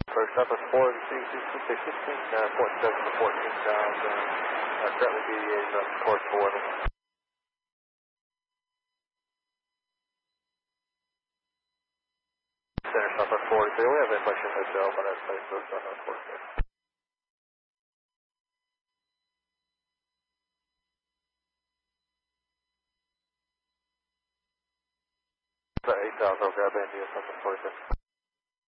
First up is 4 and 6, 16, 47 to 14,000. Currently deviating up towards 40. Center Southwest 43. We have inflection hotel, but that's place to Southwest 43. 8,000, grab India, Southwest 43.